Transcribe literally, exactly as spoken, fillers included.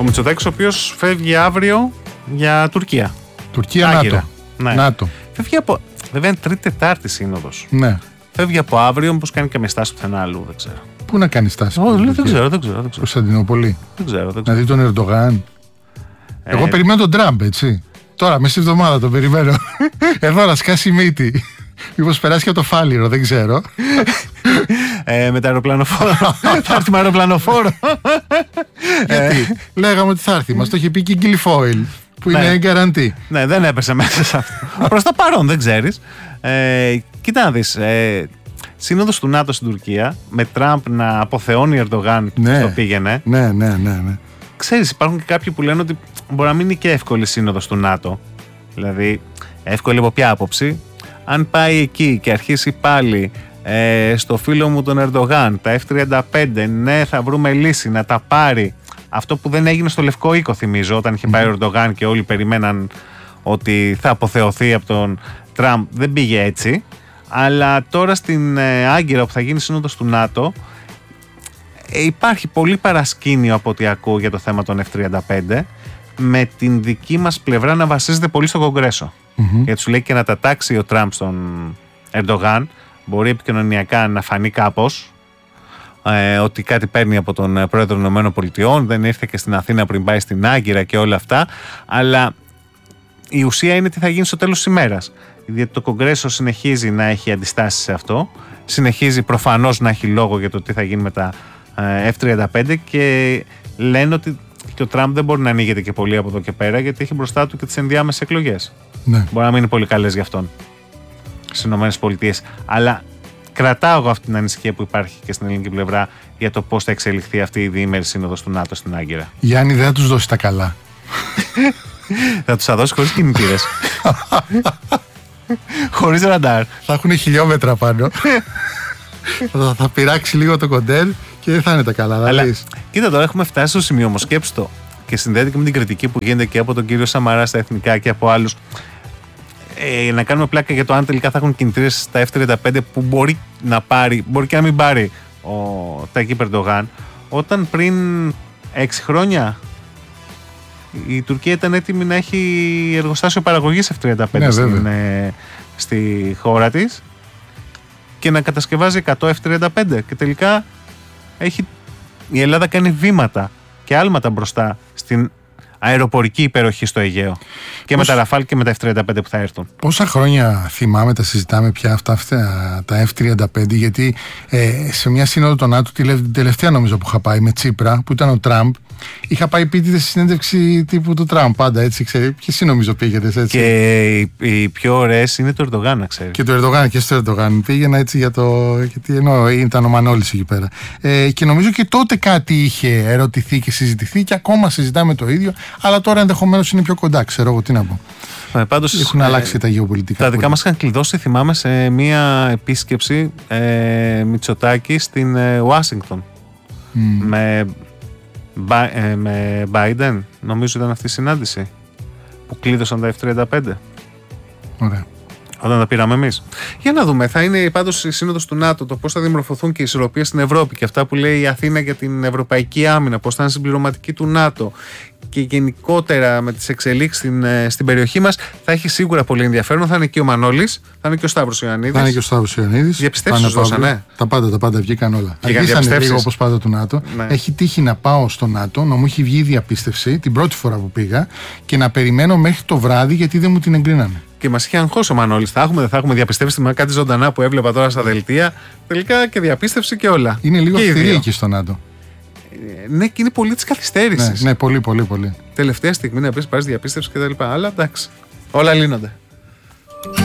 Ο Μητσοτάκης, ο οποίος φεύγει αύριο για Τουρκία. Τουρκία, ΝΑΤΟ. Ναι. ΝΑΤΟ. Φεύγει από. Βέβαια είναι τρίτη-τετάρτη σύνοδος. Ναι. Φεύγει από αύριο, μήπως κάνει και με στάση πουθενά αλλού, δεν ξέρω. Πού να κάνει στάση? Oh, δεν, δεν ξέρω, δεν ξέρω. Κωνσταντινούπολη. Δεν ξέρω. Δεν ξέρω. Να δει τον Ερντογάν. Ε... Εγώ περιμένω τον Τραμπ, έτσι. Τώρα, μέσα στη εβδομάδα τον περιμένω. Εδώ να σκάσει μύτη. Μήπως περάσει και από το Φάληρο, δεν ξέρω. ε, με τα αεροπλανοφόρο. Θα έρθει με αεροπλανοφόρο. Γιατί λέγαμε ότι θα έρθει. Μας το είχε πει και η Γκίλιφόιλ, που είναι γκαραντί. Ναι, δεν έπεσε μέσα σε αυτό. Προς το παρόν, δεν ξέρεις. Ε, κοίτα να δεις. Ε, Σύνοδος του ΝΑΤΟ στην Τουρκία, με Τραμπ να αποθεώνει Ερντογάν που το πήγαινε. Ναι, ναι, ναι, ναι. Ξέρεις, υπάρχουν και κάποιοι που λένε ότι μπορεί να μην είναι και εύκολη σύνοδος του ΝΑΤΟ. Δηλαδή, εύκολη από ποια άποψη? Αν πάει εκεί και αρχίσει πάλι ε, στο φίλο μου τον Ερντογάν, τα εφ τριάντα πέντε, ναι, θα βρούμε λύση να τα πάρει. Αυτό που δεν έγινε στο Λευκό Οίκο, θυμίζω, όταν είχε πάει ο Ερντογάν και όλοι περιμέναν ότι θα αποθεωθεί από τον Τραμπ. Δεν πήγε έτσι. Αλλά τώρα στην ε, Άγκυρα που θα γίνει σύνοδος του ΝΑΤΟ, ε, υπάρχει πολύ παρασκήνιο από ό,τι ακούω για το θέμα των εφ τριάντα πέντε, με την δική μας πλευρά να βασίζεται πολύ στο Κογκρέσο. Mm-hmm. Γιατί σου λέει και να τα τάξει ο Τραμπ στον Ερντογάν, μπορεί επικοινωνιακά να φανεί κάπως ε, ότι κάτι παίρνει από τον πρόεδρο των ΗΠΑ, δεν ήρθε και στην Αθήνα πριν πάει στην Άγκυρα και όλα αυτά, αλλά η ουσία είναι τι θα γίνει στο τέλος της ημέρας. Γιατί το Κογκρέσο συνεχίζει να έχει αντιστάσεις σε αυτό, συνεχίζει προφανώς να έχει λόγο για το τι θα γίνει με τα εφ τριάντα πέντε και λένε ότι και ο Τραμπ δεν μπορεί να ανοίγεται και πολύ από εδώ και πέρα, γιατί έχει μπροστά του και τις ενδιάμεσες εκλογές. Ναι. Μπορεί να μην είναι πολύ καλές για αυτόν στις ΗΠΑ. Αλλά κρατάω εγώ αυτή την ανησυχία που υπάρχει και στην ελληνική πλευρά για το πώς θα εξελιχθεί αυτή η διήμερη σύνοδος του ΝΑΤΟ στην Άγκυρα. Γιάννη, δεν θα τους δώσει τα καλά. Θα τους θα δώσει χωρίς κινητήρες. Χωρίς ραντάρ. Θα έχουν χιλιόμετρα πάνω. θα, θα πειράξει λίγο το κοντέρ και δεν θα είναι τα καλά. Αλλά, κοίτα, τώρα έχουμε φτάσει στο σημείο όμως, σκέψου το, και συνδέεται και με την κριτική που γίνεται και από τον κύριο Σαμαρά στα εθνικά και από άλλους. Ε, να κάνουμε πλάκα για το αν τελικά θα έχουν κινητήρες στα εφ τριάντα πέντε που μπορεί να πάρει, μπορεί και να μην πάρει ο Ταγίπ Ερντογάν, όταν πριν έξι χρόνια η Τουρκία ήταν έτοιμη να έχει εργοστάσιο παραγωγής εφ τριάντα πέντε ναι, στην, ε, στη χώρα της και να κατασκευάζει εκατό εφ τριάντα πέντε και τελικά έχει, η Ελλάδα κάνει βήματα και άλματα μπροστά στην αεροπορική υπεροχή στο Αιγαίο. Και Πώς... με τα Ραφάλ και με τα εφ τριάντα πέντε που θα έρθουν. Πόσα χρόνια θυμάμαι, τα συζητάμε πια αυτά, αυτά τα εφ τριάντα πέντε, γιατί ε, σε μια σύνοδο του ΝΑΤΟ, την τελευταία νομίζω που είχα πάει με Τσίπρα, που ήταν ο Τραμπ, είχα πάει επίτηδε στη συνέντευξη τύπου του Τραμπ. Πάντα έτσι, ξέρει. Και εσύ νομίζω πήγαινε έτσι. Και οι, οι πιο ωραίες είναι το Ερντογάν, να ξέρει. Και το Ερντογάν και στο Ερντογάν. Πήγαινα έτσι για το. Γιατί ενώ ήταν ο Μανώλης εκεί πέρα. Ε, και νομίζω και τότε κάτι είχε ερωτηθεί και συζητηθεί και ακόμα συζητάμε το ίδιο. Αλλά τώρα ενδεχομένως είναι πιο κοντά, ξέρω εγώ τι να πω. Ε, πάντως, έχουν αλλάξει ε, τα γεωπολιτικά. Τα δικά μας είχαν κλειδώσει, θυμάμαι, σε μία επίσκεψη ε, Μητσοτάκη στην Ουάσιγκτον. Mm. Με, ε, με Biden, νομίζω ήταν αυτή η συνάντηση που κλείδωσαν τα εφ τριάντα πέντε. Ωραία. Όταν τα πήραμε εμείς. Για να δούμε, θα είναι πάντως η σύνοδος του ΝΑΤΟ, το πώς θα δημορφωθούν και οι ισορροπίες στην Ευρώπη και αυτά που λέει η Αθήνα για την ευρωπαϊκή άμυνα, πώς θα είναι συμπληρωματική του ΝΑΤΟ και γενικότερα με τις εξελίξεις στην, στην περιοχή μας, θα έχει σίγουρα πολύ ενδιαφέρον. Θα είναι και ο Μανώλης, θα είναι και ο Σταύρος Ιωαννίδης. Θα είναι και ο Σταύρος Ιωαννίδης. Διαπιστεύσεις τους δώσανε. Τα πάντα, τα πάντα βγήκαν όλα. Αρχίσανε λίγο όπως πάντα του ΝΑΤΟ. Ναι. Έχει τύχει να πάω στο ΝΑΤΟ, να μου έχει βγει η διαπίστευση την πρώτη φορά που πήγα και να περιμένω μέχρι το βράδυ γιατί δεν μου την εγκρίνανε. Και μας είχε αγχώσει ο Μανώλης. Θα έχουμε, δεν θα έχουμε διαπιστεύσει με κάτι ζωντανά που έβλεπα τώρα στα δελτία. Τελικά και διαπίστευση και όλα. Είναι λίγο αυστηρή εκεί στο ΝΑΤΟ. Ε, ναι, και είναι πολύ τη καθυστέρηση. Ναι, ναι, πολύ, πολύ, πολύ. Τελευταία στιγμή να πει πάρει διαπίστευση κτλ. Αλλά εντάξει. Όλα λύνονται.